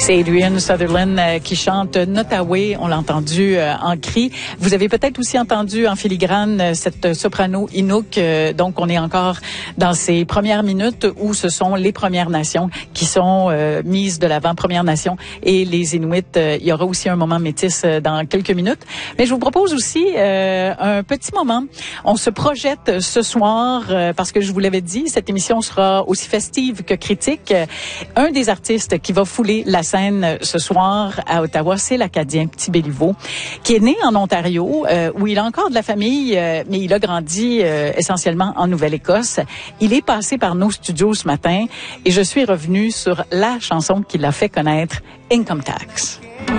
C'est Adrian Sutherland qui chante Nottaway, on l'a entendu en cri. Vous avez peut-être aussi entendu en filigrane cette soprano Inuk. Donc, on est encore dans ces premières minutes où ce sont les Premières Nations qui sont mises de l'avant, Premières Nations et les Inuits. Il y aura aussi un moment métis dans quelques minutes. Mais je vous propose aussi un petit moment. On se projette ce soir, parce que je vous l'avais dit, cette émission sera aussi festive que critique. Un des artistes qui va fouler la scène ce soir à Ottawa, c'est l'Acadien Petit Béliveau, qui est né en Ontario, où il a encore de la famille, mais il a grandi essentiellement en Nouvelle-Écosse. Il est passé par nos studios ce matin et je suis revenue sur la chanson qui l'a fait connaître, Income Tax.